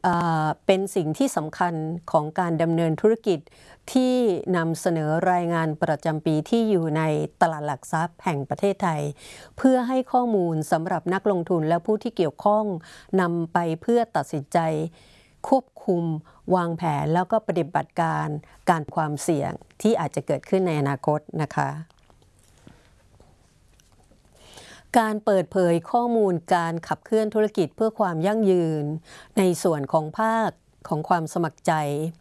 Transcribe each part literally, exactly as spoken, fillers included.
เป็นสิ่งที่สำคัญของการดำเนินธุรกิจที่นำเสนอรายงานประจำปีที่อยู่ในตลาดหลักทรัพย์แห่งประเทศไทยเพื่อให้ข้อมูลสำหรับนักลงทุนและผู้ที่เกี่ยวข้องนำไปเพื่อตัดสินใจควบคุมวางแผนแล้วก็ปฏิบัติการการความเสี่ยงที่อาจจะเกิดขึ้นในอนาคตนะคะการเปิดเผยข้อมูลการขับเคลื่อนธุรกิจเพื่อความยั่งยืนในส่วนของภาคของความสมัครใจ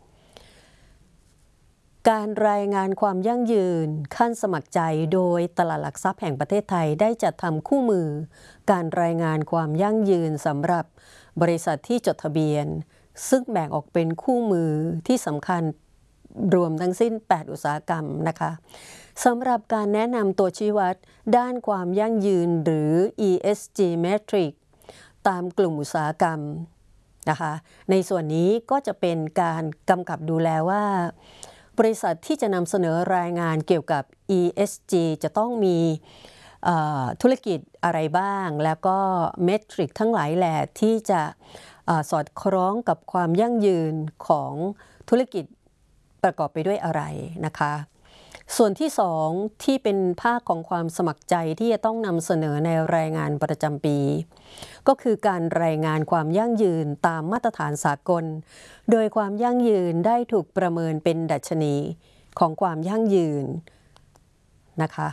การรายงานความยั่งยืนขั้นสมัครใจโดยตลาดหลักทรัพย์แห่งประเทศไทยได้จัดทำคู่มือการรายงานความยั่งยืนสำหรับบริษัทที่จดทะเบียนซึ่งแบ่งออกเป็นคู่มือที่สำคัญรวมทั้งสิ้นแปดอุตสาหกรรมนะคะสำหรับการแนะนำตัวชี้วัดด้านความยั่งยืนหรือ อี เอส จี Metric ตามกลุ่มอุตสาหกรรมนะคะในส่วนนี้ก็จะเป็นการกำกับดูแลว่าบริษัทที่จะนำเสนอรายงานเกี่ยวกับ อี เอส จี จะต้องมีธุรกิจอะไรบ้างแล้วก็เมทริกทั้งหลายแหละที่จะสอดคล้องกับความยั่งยืนของธุรกิจประกอบไปด้วยอะไรนะคะส่วนที่สองที่เป็นภาคของความสมัครใจที่จะต้องนำเสนอในรายงานประจำปีก็คือการรายงานความยั่งยืนตามมาตรฐานสากลโดยความยั่งยืนได้ถูกประเมินเป็นดัชนีของความยั่งยืนนะคะ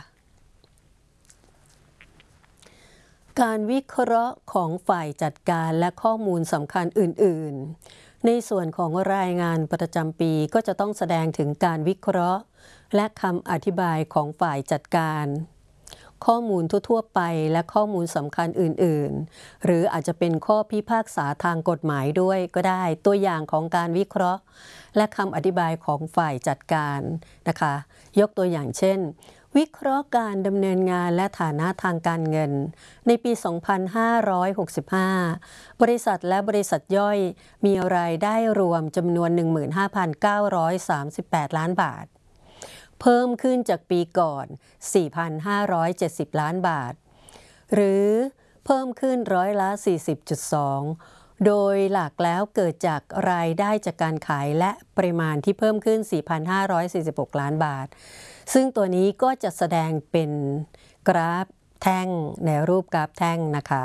การวิเคราะห์ของฝ่ายจัดการและข้อมูลสำคัญอื่นๆในส่วนของรายงานประจำปีก็จะต้องแสดงถึงการวิเคราะห์และคำอธิบายของฝ่ายจัดการข้อมูลทั่วๆไปและข้อมูลสำคัญอื่นๆหรืออาจจะเป็นข้อพิพากษาทางกฎหมายด้วยก็ได้ตัวอย่างของการวิเคราะห์และคำอธิบายของฝ่ายจัดการนะคะยกตัวอย่างเช่นวิเคราะห์การดำเนินงานและฐานะทางการเงินในปี สองพันห้าร้อยหกสิบห้า บริษัทและบริษัทย่อยมีรายได้รวมจำนวน หนึ่งหมื่นห้าพันเก้าร้อยสามสิบแปด ล้านบาทเพิ่มขึ้นจากปีก่อน สี่พันห้าร้อยเจ็ดสิบ ล้านบาทหรือเพิ่มขึ้นร้อยละ สี่สิบจุดสอง โดยหลักแล้วเกิดจากรายได้จากการขายและปริมาณที่เพิ่มขึ้น สี่พันห้าร้อยสี่สิบหก ล้านบาทซึ่งตัวนี้ก็จะแสดงเป็นกราฟแท่งในรูปกราฟแท่งนะคะ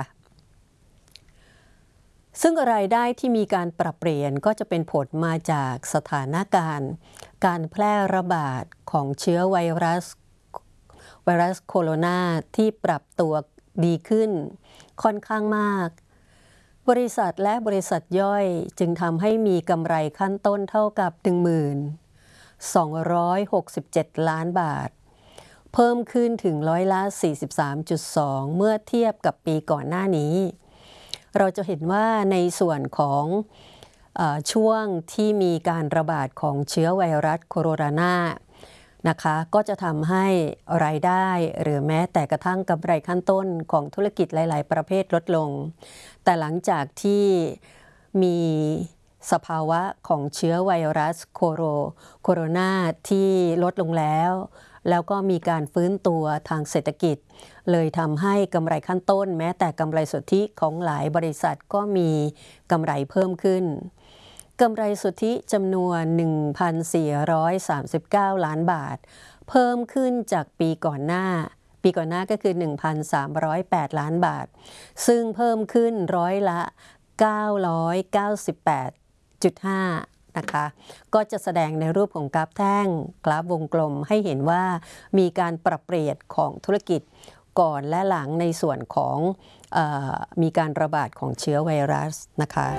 ซึ่งรายได้ที่มีการปรับเปลี่ยนก็จะเป็นผลมาจากสถานการณ์การแพร่ระบาดของเชื้อไวรัสไวรัสโคโรนาที่ปรับตัวดีขึ้นค่อนข้างมากบริษัทและบริษัทย่อยจึงทำให้มีกำไรขั้นต้นเท่ากับ หนึ่งหมื่นสองร้อยหกสิบเจ็ด ล้านบาทเพิ่มขึ้นถึงร้อยละ สี่สิบสามจุดสอง เมื่อเทียบกับปีก่อนหน้านี้เราจะเห็นว่าในส่วนของเอ่อช่วงที่มีการระบาดของเชื้อไวรัสโคโรนานะคะก็จะทำให้รายได้หรือแม้แต่กระทั่งกำไรขั้นต้นของธุรกิจหลายๆประเภทลดลงแต่หลังจากที่มีสภาวะของเชื้อไวรัสโคโรโคโรนาที่ลดลงแล้วแล้วก็มีการฟื้นตัวทางเศรษฐกิจเลยทำให้กำไรขั้นต้นแม้แต่กำไรสุทธิของหลายบริษัทก็มีกำไรเพิ่มขึ้นกำไรสุทธิจำนวน หนึ่งพันสี่ร้อยสามสิบเก้า ล้านบาทเพิ่มขึ้นจากปีก่อนหน้าปีก่อนหน้าก็คือ หนึ่งพันสามร้อยแปด ล้านบาทซึ่งเพิ่มขึ้นร้อยละ เก้าร้อยเก้าสิบแปดจุดห้า นะคะก็จะแสดงในรูปของกราฟแท่งกราฟวงกลมให้เห็นว่ามีการปรับเปลี่ยนของธุรกิจก่อนและหลังในส่วนของเอ่อมีการระบาดของเชื้อไวรัสนะคะ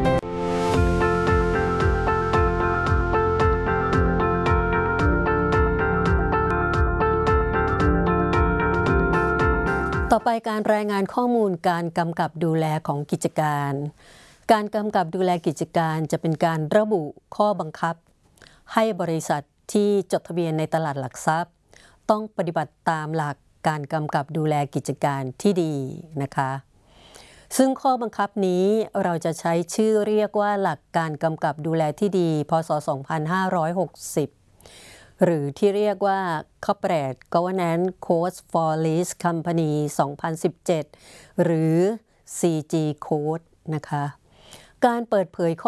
ต่อไปการรายงานข้อมูลการกำกับดูแลของกิจการการกำกับดูแลกิจการจะเป็นการระบุข้อบังคับให้บริษัทที่จดทะเบียนในตลาดหลักทรัพย์ต้องปฏิบัติตามหลักการกำกับดูแลกิจการที่ดีนะคะซึ่งข้อบังคับนี้เราจะใช้ชื่อเรียกว่าหลักการกำกับดูแลที่ดีพ.ศ. สองพันห้าร้อยหกสิบหรือที่เรียกว่า Corporate Governance Code for Listed Company สองพันสิบเจ็ดหรือ ซี จี Code นะคะการเปิดเผย